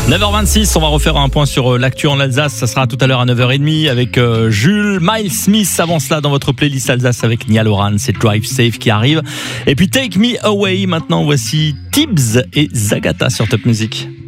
9h26, on va refaire un point sur l'actu en Alsace. Ça sera tout à l'heure à 9h30 avec Jules. Miles Smith avant cela dans votre playlist Alsace avec Niall Horan. C'est Drive Safe qui arrive. Et puis Take Me Away. Maintenant, voici Tibbs et Zagata sur Top Music.